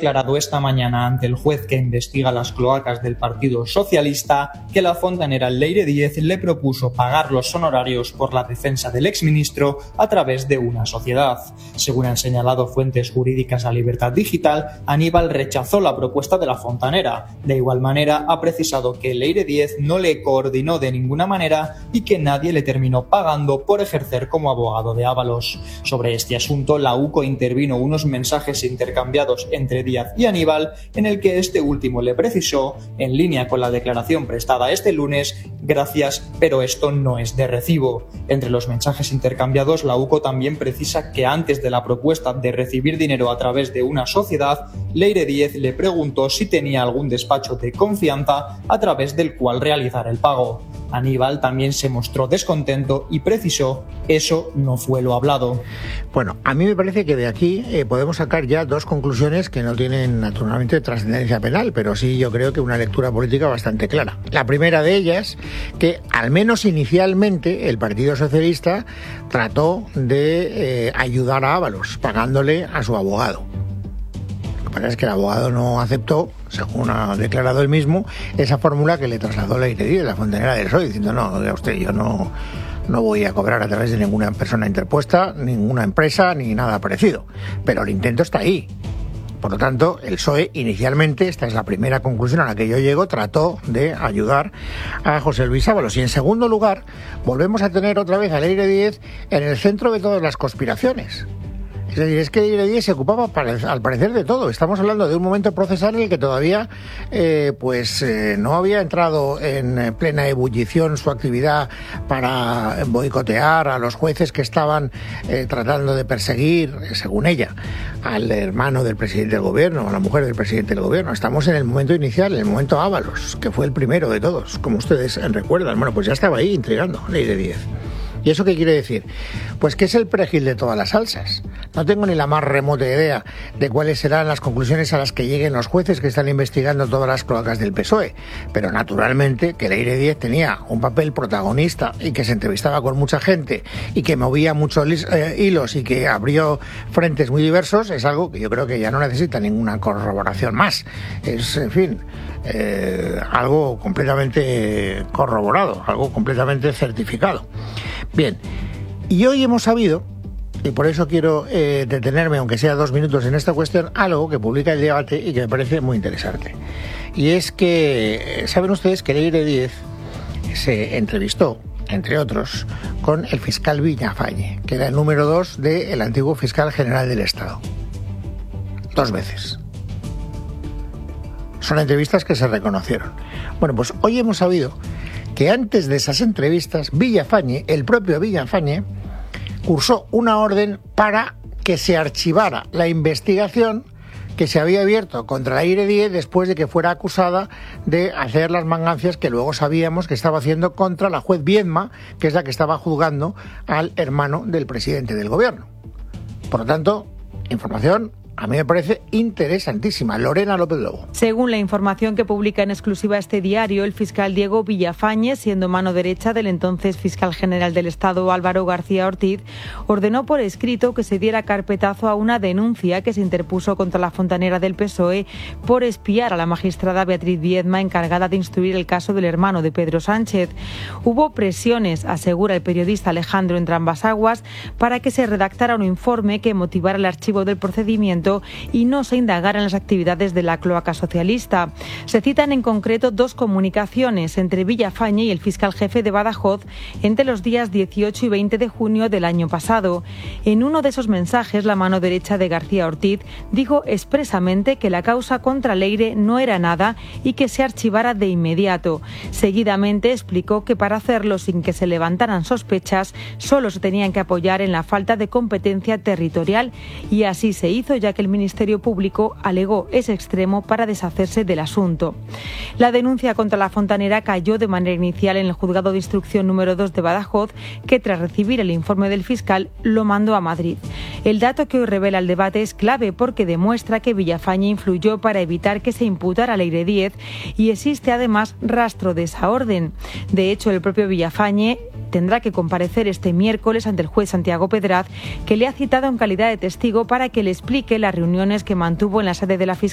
declarado esta mañana ante el juez que investiga las cloacas del Partido Socialista que la fontanera Leire Díez le propuso pagar los honorarios por la defensa del exministro a través de una sociedad. Según han señalado fuentes jurídicas a Libertad Digital, Aníbal rechazó la propuesta de la fontanera. De igual manera, ha precisado que Leire Díez no le coordinó de ninguna manera y que nadie le terminó pagando por ejercer como abogado de Ábalos. Sobre este asunto, la UCO intervino unos mensajes intercambiados entre Díaz y Aníbal en el que este último le precisó, en línea con la declaración prestada este lunes: gracias, pero esto no es de recibo. Entre los mensajes intercambiados, la UCO también precisa que antes de la propuesta de recibir dinero a través de una sociedad, Leire Díez le preguntó si tenía algún despacho de confianza a través del cual realizar el pago. Aníbal también se mostró descontento y precisó: eso no fue lo hablado. Bueno, a mí me parece que de aquí podemos sacar ya dos conclusiones que no tienen naturalmente trascendencia penal, pero sí yo creo que una lectura política bastante clara. La primera de ellas, que al menos inicialmente el Partido Socialista trató de ayudar a Ábalos, pagándole a su abogado. Lo que pasa es que el abogado no aceptó, según ha declarado él mismo, esa fórmula que le trasladó Leire Díez, la fontanera del PSOE, diciendo: no, oiga usted, yo no voy a cobrar a través de ninguna persona interpuesta, ninguna empresa, ni nada parecido. Pero el intento está ahí. Por lo tanto, el PSOE inicialmente, esta es la primera conclusión a la que yo llego, trató de ayudar a José Luis Ábalos. Y en segundo lugar, volvemos a tener otra vez a Leire Díez en el centro de todas las conspiraciones. Es decir, es que Leire Díez se ocupaba, al parecer, de todo. Estamos hablando de un momento procesal en el que todavía no había entrado en plena ebullición su actividad para boicotear a los jueces que estaban tratando de perseguir, según ella, al hermano del presidente del gobierno, a la mujer del presidente del gobierno. Estamos en el momento inicial, en el momento Ábalos, que fue el primero de todos, como ustedes recuerdan. Bueno, pues ya estaba ahí intrigando Leire Díez. ¿Y eso qué quiere decir? Pues que es el perejil de todas las salsas. No tengo ni la más remota idea de cuáles serán las conclusiones a las que lleguen los jueces que están investigando todas las cloacas del PSOE. Pero naturalmente que Leire Díez tenía un papel protagonista y que se entrevistaba con mucha gente y que movía muchos hilos y que abrió frentes muy diversos, es algo que yo creo que ya no necesita ninguna corroboración más. Es, en fin, algo completamente corroborado, algo completamente certificado. Bien, y hoy hemos sabido, y por eso quiero detenerme, aunque sea 2 minutos en esta cuestión, algo que publica El Debate y que me parece muy interesante. Y es que, ¿saben ustedes que Leire Díez se entrevistó, entre otros, con el fiscal Villafañe, que era el número 2 del antiguo fiscal general del Estado? 2 veces. Son entrevistas que se reconocieron. Bueno, pues hoy hemos sabido que antes de esas entrevistas, Villafañe, el propio Villafañe, cursó una orden para que se archivara la investigación que se había abierto contra Leire Díez después de que fuera acusada de hacer las mangancias que luego sabíamos que estaba haciendo contra la juez Viedma, que es la que estaba juzgando al hermano del presidente del gobierno. Por lo tanto, información a mí me parece interesantísima. Lorena López Lobo. Según la información que publica en exclusiva este diario, el fiscal Diego Villafañe, siendo mano derecha del entonces fiscal general del Estado Álvaro García Ortiz, ordenó por escrito que se diera carpetazo a una denuncia que se interpuso contra la fontanera del PSOE por espiar a la magistrada Beatriz Viedma, encargada de instruir el caso del hermano de Pedro Sánchez. Hubo presiones, asegura el periodista Alejandro Entrambas-Aguas, para que se redactara un informe que motivara el archivo del procedimiento y no se indagara en las actividades de la cloaca socialista. Se citan en concreto 2 comunicaciones entre Villafañe y el fiscal jefe de Badajoz entre los días 18 y 20 de junio del año pasado. En uno de esos mensajes, la mano derecha de García Ortiz dijo expresamente que la causa contra Leire no era nada y que se archivara de inmediato. Seguidamente explicó que para hacerlo sin que se levantaran sospechas, solo se tenían que apoyar en la falta de competencia territorial, y así se hizo, ya que el Ministerio Público alegó ese extremo para deshacerse del asunto. La denuncia contra la fontanera cayó de manera inicial en el Juzgado de Instrucción número 2 de Badajoz, que tras recibir el informe del fiscal lo mandó a Madrid. El dato que hoy revela El Debate es clave porque demuestra que Villafañe influyó para evitar que se imputara a Leire Díez, y existe además rastro de esa orden. De hecho, el propio Villafañe tendrá que comparecer este miércoles ante el juez Santiago Pedraz, que le ha citado en calidad de testigo para que le explique las reuniones que mantuvo en la sede de la Fiscalía